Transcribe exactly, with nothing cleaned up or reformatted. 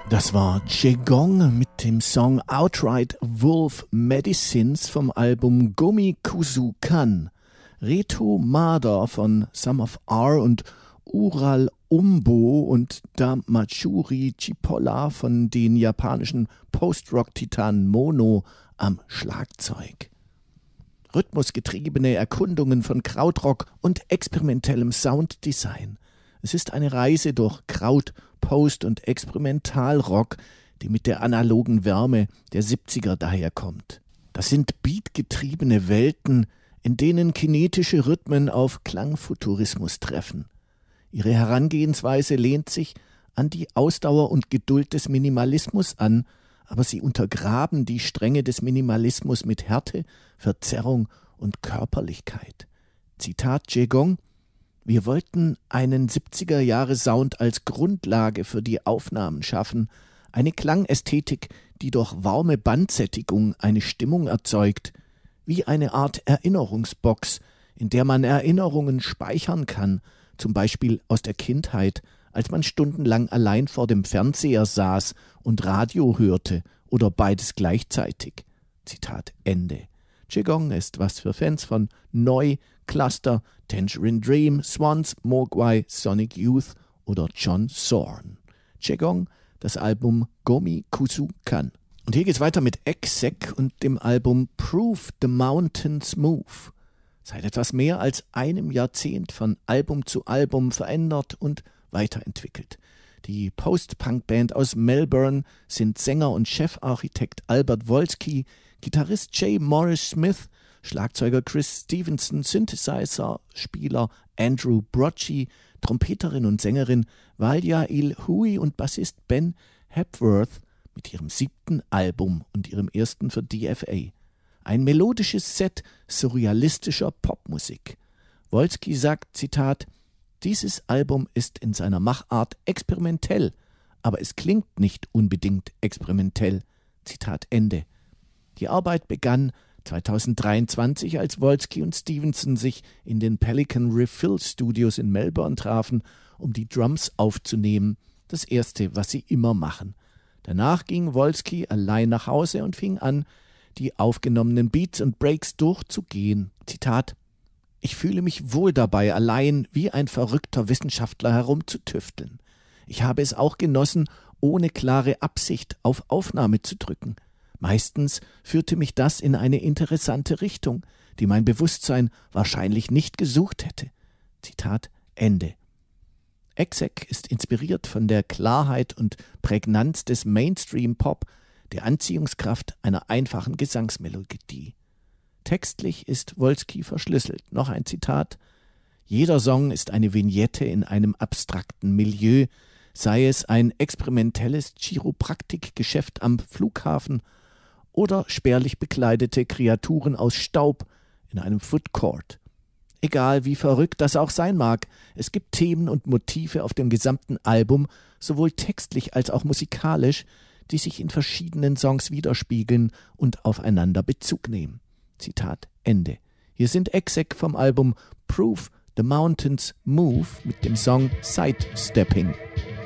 Das war Qigong mit dem Song Outright Wolf Medicines vom Album Gomikusu-kan. Reto Mada von Sum of R und Ural Umbo und Damachuri Chipola von den japanischen Post-Rock-Titanen Mono am Schlagzeug. Rhythmusgetriebene Erkundungen von Krautrock und experimentellem Sounddesign. Es ist eine Reise durch Kraut, Post- und Experimentalrock, die mit der analogen Wärme der siebziger daherkommt. Das sind beatgetriebene Welten, in denen kinetische Rhythmen auf Klangfuturismus treffen. Ihre Herangehensweise lehnt sich an die Ausdauer und Geduld des Minimalismus an, aber sie untergraben die Stränge des Minimalismus mit Härte, Verzerrung und Körperlichkeit. Zitat Qigong: Wir wollten einen siebziger-Jahre-Sound als Grundlage für die Aufnahmen schaffen, eine Klangästhetik, die durch warme Bandsättigung eine Stimmung erzeugt, wie eine Art Erinnerungsbox, in der man Erinnerungen speichern kann, zum Beispiel aus der Kindheit, als man stundenlang allein vor dem Fernseher saß und Radio hörte oder beides gleichzeitig. Zitat Ende. Qigong ist was für Fans von Neu, Cluster, Tangerine Dream, Swans, Mogwai, Sonic Youth oder John Zorn. Qigong, das Album Gomikusu-kan. Und hier geht's weiter mit Exec und dem Album Prove the Mountains Move. Seit etwas mehr als einem Jahrzehnt von Album zu Album verändert und weiterentwickelt. Die Post-Punk-Band aus Melbourne sind Sänger und Chefarchitekt Albert Wolski, Gitarrist Jay Morris Smith, Schlagzeuger Chris Stevenson, Synthesizer-Spieler Andrew Brocci, Trompeterin und Sängerin Valja Il-Hui und Bassist Ben Hepworth mit ihrem siebten Album und ihrem ersten für D F A. Ein melodisches Set surrealistischer Popmusik. Wolski sagt, Zitat, dieses Album ist in seiner Machart experimentell, aber es klingt nicht unbedingt experimentell. Zitat Ende. Die Arbeit begann zweitausenddreiundzwanzig, als Wolski und Stevenson sich in den Pelican Refill Studios in Melbourne trafen, um die Drums aufzunehmen, das erste, was sie immer machen. Danach ging Wolski allein nach Hause und fing an, die aufgenommenen Beats und Breaks durchzugehen. Zitat: Ich fühle mich wohl dabei, allein wie ein verrückter Wissenschaftler herumzutüfteln. Ich habe es auch genossen, ohne klare Absicht auf Aufnahme zu drücken. Meistens führte mich das in eine interessante Richtung, die mein Bewusstsein wahrscheinlich nicht gesucht hätte. Zitat Ende. Exec ist inspiriert von der Klarheit und Prägnanz des Mainstream-Pop, der Anziehungskraft einer einfachen Gesangsmelodie. Textlich ist Wolski verschlüsselt. Noch ein Zitat: Jeder Song ist eine Vignette in einem abstrakten Milieu, sei es ein experimentelles Chiropraktikgeschäft am Flughafen oder spärlich bekleidete Kreaturen aus Staub in einem Food Court. Egal wie verrückt das auch sein mag, es gibt Themen und Motive auf dem gesamten Album, sowohl textlich als auch musikalisch, die sich in verschiedenen Songs widerspiegeln und aufeinander Bezug nehmen. Zitat Ende. Hier sind Exec vom Album Prove the Mountains Move mit dem Song Sidestepping.